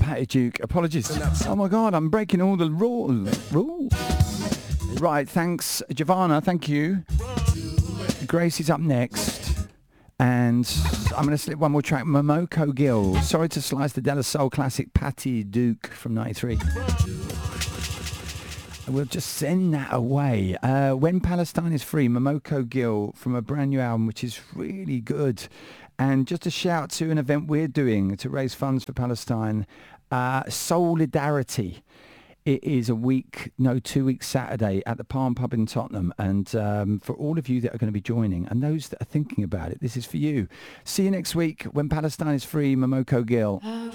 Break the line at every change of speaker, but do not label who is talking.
Patty Duke. Apologies. Oh my God, I'm breaking all the rules. Right, thanks, Giovanna. Thank you. Grace is up next. And I'm going to slip one more track. Momoko Gill. Sorry to slice the Della Soul classic Patty Duke from 93. We'll just send that away. When Palestine is Free, Momoko Gill from a brand new album, which is really good. And just a shout to an event we're doing to raise funds for Palestine. Solidarity. It is 2 weeks Saturday at the Palm Pub in Tottenham. And for all of you that are going to be joining and those that are thinking about it, this is for you. See you next week when Palestine is Free, Momoko Gill.